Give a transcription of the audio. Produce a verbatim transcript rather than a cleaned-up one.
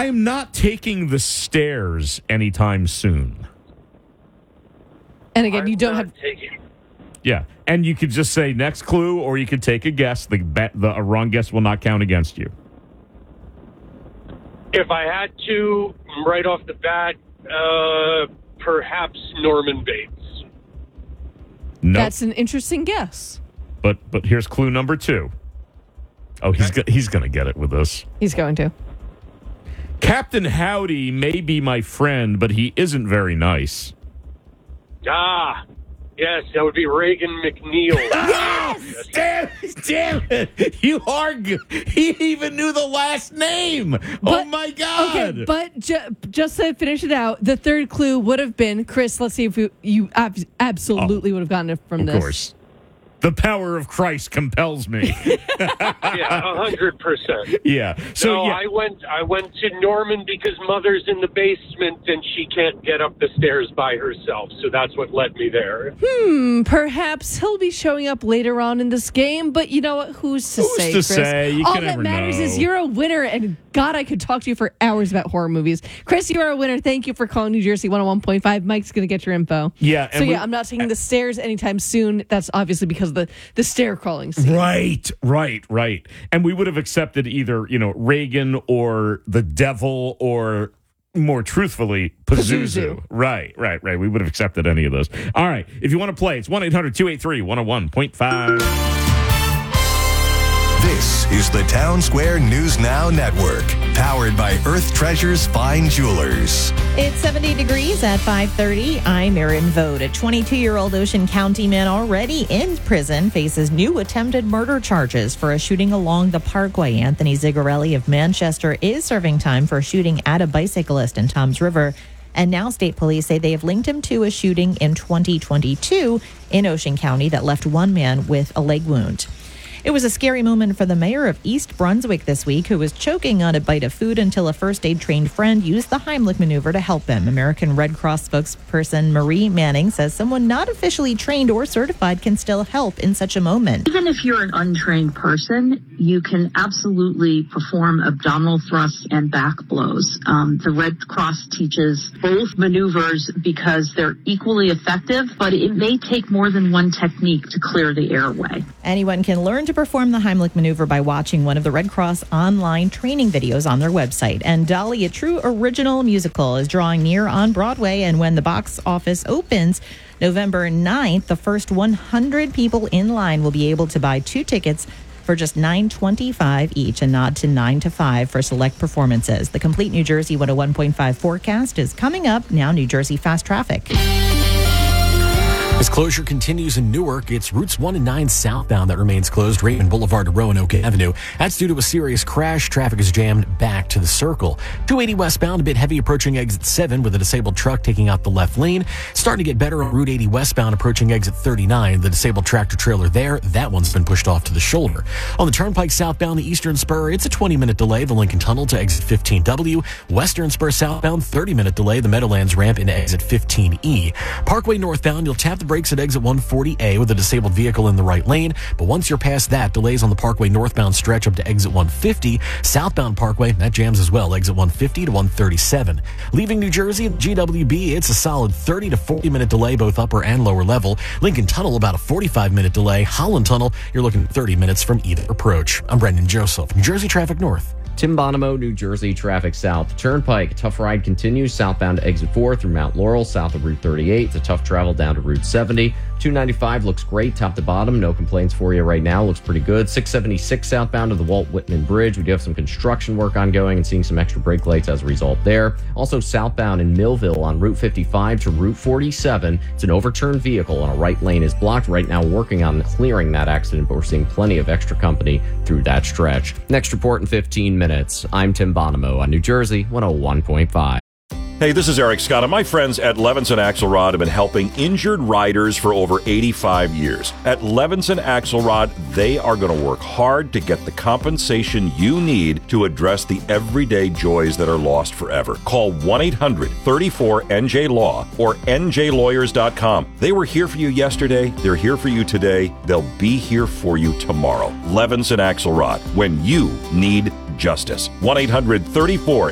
I'm not taking the stairs anytime soon. And again, I'm you don't not have... taking. Yeah, and you could just say next clue, or you could take a guess. The, the a wrong guess will not count against you. If I had to, right off the bat, uh, perhaps Norman Bates. No, That's an interesting guess. but but here's clue number two. Oh, he's go- he's going to get it with this. He's going to. Captain Howdy may be my friend, but he isn't very nice. Ah, yes, that would be Reagan McNeil. Yes! Damn, damn it! You are good. He even knew the last name. oh But- my God! Okay, but ju- just to finish it out, the third clue would have been, Chris, let's see if you, you ab- absolutely would have gotten it from of this. course, the power of Christ compels me. Yeah, a hundred percent. yeah. So no, yeah. I went. I went to Norman because Mother's in the basement and she can't get up the stairs by herself. So that's what led me there. Hmm, perhaps he'll be showing up later on in this game, but you know what? Who's to Who's say, to Chris? say? You All can that never matters is know. you're a winner, and God, I could talk to you for hours about horror movies. Chris, you are a winner. Thank you for calling New Jersey one oh one point five. Mike's going to get your info. Yeah, So and yeah, we- I'm not taking the stairs anytime soon. That's obviously because of the, the stair crawling scene. Right, right, right. And we would have accepted either, you know, Reagan or the devil or, more truthfully, Pazuzu. Pazuzu. Right, right, right. We would have accepted any of those. All right. If you want to play, it's one eight hundred two eight three one oh one point five. This is the Town Square News Now Network, powered by Earth Treasures Fine Jewelers. It's seventy degrees at five thirty. I'm Erin Vogt. A twenty-two-year-old Ocean County man already in prison faces new attempted murder charges for a shooting along the Parkway. Anthony Zigarelli of Manchester is serving time for shooting at a bicyclist in Toms River. And now state police say they have linked him to a shooting in twenty twenty-two in Ocean County that left one man with a leg wound. It was a scary moment for the mayor of East Brunswick this week, who was choking on a bite of food until a first aid trained friend used the Heimlich maneuver to help him. American Red Cross spokesperson Marie Manning says someone not officially trained or certified can still help in such a moment. Even if you're an untrained person, you can absolutely perform abdominal thrusts and back blows. Um, the Red Cross teaches both maneuvers because they're equally effective, but it may take more than one technique to clear the airway. Anyone can learn to perform the Heimlich maneuver by watching one of the Red Cross online training videos on their website. And Dolly, a true original musical, is drawing near on Broadway. And when the box office opens November ninth, the first one hundred people in line will be able to buy two tickets for just nine twenty-five each, a nod to nine to five for select performances. The complete New Jersey one oh one point five forecast is coming up now. New Jersey Fast Traffic. As closure continues in Newark, it's routes one and nine southbound that remains closed, Raymond Boulevard to Roanoke Avenue. That's due to a serious crash. Traffic is jammed back to the circle. two eighty westbound, a bit heavy approaching exit seven with a disabled truck taking out the left lane. Starting to get better on Route eighty westbound approaching exit thirty-nine. The disabled tractor trailer there, that one's been pushed off to the shoulder. On the Turnpike southbound, the Eastern Spur, it's a twenty minute delay, the Lincoln Tunnel to exit fifteen W. Western Spur southbound, thirty minute delay, the Meadowlands ramp into exit fifteen E. Parkway northbound, you'll tap the brakes at exit one forty A with a disabled vehicle in the right lane, but once you're past that, delays on the Parkway northbound stretch up to exit one fifty. Southbound Parkway, that jams as well, exit one fifty to one thirty-seven. Leaving New Jersey, G W B, it's a solid thirty to forty minute delay, both upper and lower level. Lincoln Tunnel, about a forty-five minute delay. Holland Tunnel, you're looking thirty minutes from either approach. I'm Brendan Joseph, New Jersey Traffic North. Tim Bonomo, New Jersey Traffic South. Turnpike, tough ride continues southbound to exit four through Mount Laurel, south of Route thirty-eight. It's a tough travel down to Route seventy. two ninety-five looks great, top to bottom. No complaints for you right now. Looks pretty good. six seventy-six southbound to the Walt Whitman Bridge. We do have some construction work ongoing and seeing some extra brake lights as a result there. Also southbound in Millville on Route fifty-five to Route forty-seven. It's an overturned vehicle and a right lane is blocked. Right now working on clearing that accident, but we're seeing plenty of extra company through that stretch. Next report in fifteen minutes. I'm Tim Bonomo on New Jersey one oh one point five. Hey, this is Eric Scott, and my friends at Levinson Axelrod have been helping injured riders for over eighty-five years. At Levinson Axelrod, they are going to work hard to get the compensation you need to address the everyday joys that are lost forever. Call one eight hundred thirty-four N J Law or N J lawyers dot com. They were here for you yesterday, they're here for you today, they'll be here for you tomorrow. Levinson Axelrod, when you need justice. one eight hundred thirty-four